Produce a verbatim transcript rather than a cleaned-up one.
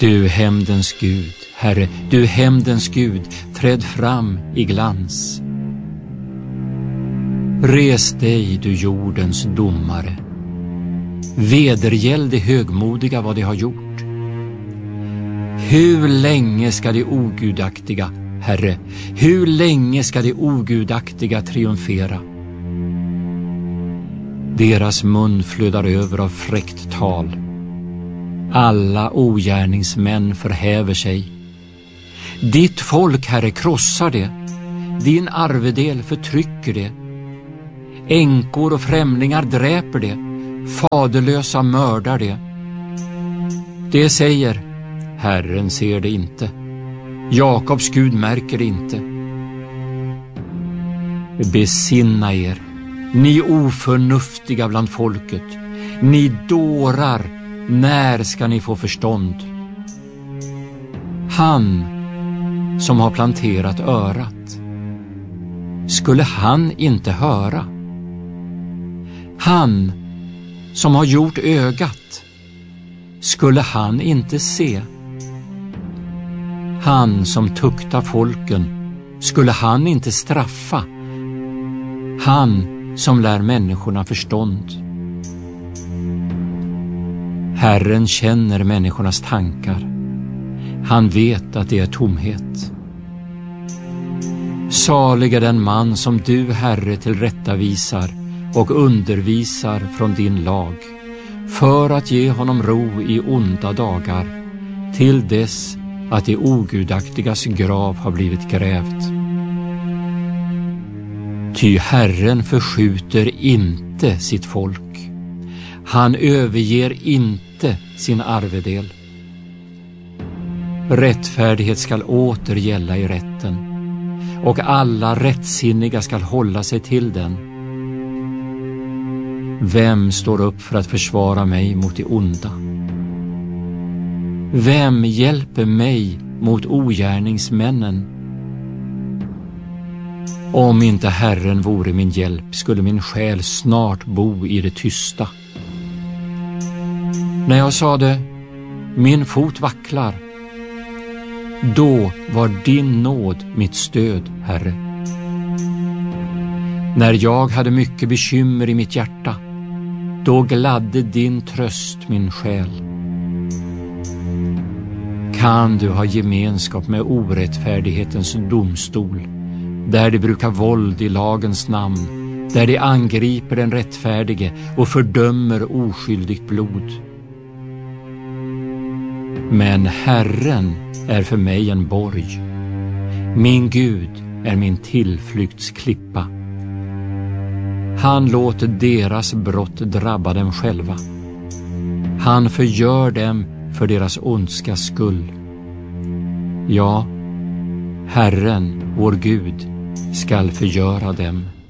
Du hämndens Gud, Herre, du hämndens Gud, träd fram i glans. Res dig, du jordens domare. Vedergäll de högmodiga vad de har gjort. Hur länge ska de ogudaktiga, Herre, hur länge ska de ogudaktiga triumfera? Deras mun flödar över av fräckt tal. Alla ogärningsmän förhäver sig. Ditt folk, Herre, krossar det. Din arvedel förtrycker det. Änkor och främlingar dräper det. Faderlösa mördar det. Det säger, Herren ser det inte. Jakobs Gud märker det inte. Besinna er, ni oförnuftiga bland folket. Ni dårar, när ska ni få förstånd? Han som har planterat örat, skulle han inte höra? Han som har gjort ögat, skulle han inte se? Han som tuktar folken, skulle han inte straffa? Han som lär människorna förstånd. Herren känner människornas tankar. Han vet att det är tomhet. Salig är den man som du, Herre, tillrättavisar och undervisar från din lag, för att ge honom ro i onda dagar, till dess att det ogudaktigas grav har blivit grävt. Ty Herren förskjuter inte sitt folk. Han överger inte sin arvedel. Rättfärdighet skall åter gälla i rätten, och alla rättsinniga skall hålla sig till den. Vem står upp för att försvara mig mot det onda? Vem hjälper mig mot ogärningsmännen? Om inte Herren vore min hjälp, skulle min själ snart bo i det tysta. När jag sade, min fot vacklar, då var din nåd mitt stöd, Herre. När jag hade mycket bekymmer i mitt hjärta, då gladde din tröst min själ. Kan du ha gemenskap med orättfärdighetens domstol, där det brukar våld i lagens namn, där det angriper den rättfärdige och fördömer oskyldigt blod? Men Herren är för mig en borg. Min Gud är min tillflyktsklippa. Han låter deras brott drabba dem själva. Han förgör dem för deras ondskas skull. Ja, Herren, vår Gud, skall förgöra dem.